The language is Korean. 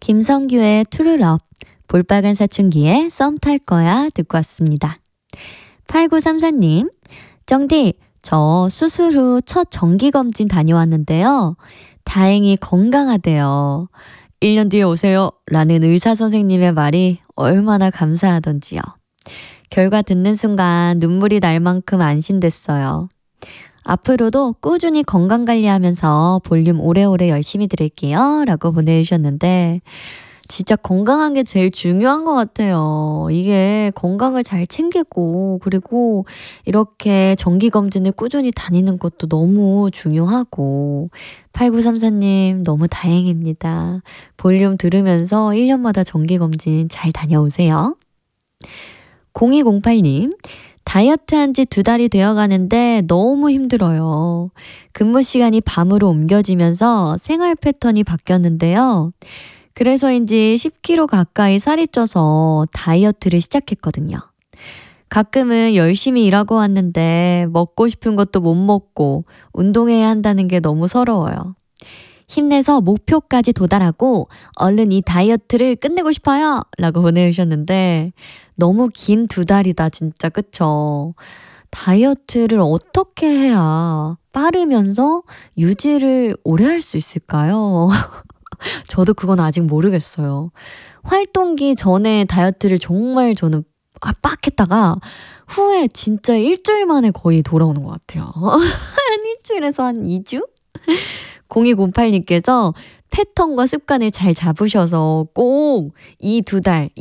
김성규의 투르럽, 볼빨간 사춘기에 썸 탈 거야 듣고 왔습니다. 8934님, 정디, 저 수술 후 첫 정기검진 다녀왔는데요. 다행히 건강하대요. 1년 뒤에 오세요 라는 의사 선생님의 말이 얼마나 감사하던지요. 결과 듣는 순간 눈물이 날 만큼 안심됐어요. 앞으로도 꾸준히 건강관리하면서 볼륨 오래오래 열심히 들을게요 라고 보내주셨는데, 진짜 건강한 게 제일 중요한 것 같아요. 이게 건강을 잘 챙기고, 그리고 이렇게 정기검진을 꾸준히 다니는 것도 너무 중요하고, 8934님 너무 다행입니다. 볼륨 들으면서 1년마다 정기검진 잘 다녀오세요. 0208님, 다이어트 한 지 2달이 되어가는데 너무 힘들어요. 근무 시간이 밤으로 옮겨지면서 생활 패턴이 바뀌었는데요. 그래서인지 10kg 가까이 살이 쪄서 다이어트를 시작했거든요. 가끔은 열심히 일하고 왔는데 먹고 싶은 것도 못 먹고 운동해야 한다는 게 너무 서러워요. 힘내서 목표까지 도달하고 얼른 이 다이어트를 끝내고 싶어요 라고 보내주셨는데, 너무 긴 2달이다 진짜. 그쵸? 다이어트를 어떻게 해야 빠르면서 유지를 오래 할 수 있을까요? 저도 그건 아직 모르겠어요. 활동기 전에 다이어트를 정말 저는 빡 했다가 후에 진짜 일주일 만에 거의 돌아오는 것 같아요. 한 일주일에서 한 2주? 0208님께서 패턴과 습관을 잘 잡으셔서 꼭 이 2달,